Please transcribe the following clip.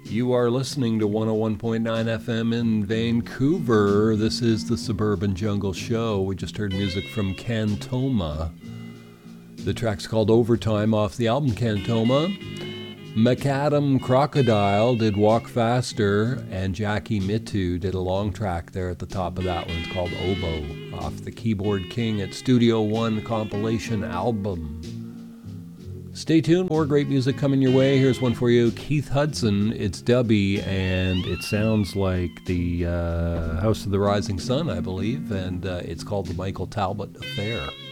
You are listening to 101.9 FM in Vancouver. This is the Suburban Jungle Show. We just heard music from Cantoma. The track's called Overtime off the album Cantoma. Macadam Crocodile did Walk Faster, and Jackie Mittoo did a long track there at the top of that one. It's called Oboe off the Keyboard King at Studio One compilation album. Stay tuned, more great music coming your way. Here's one for you, Keith Hudson. It's dubby, and it sounds like the House of the Rising Sun, I believe, and it's called the Michael Talbot Affair.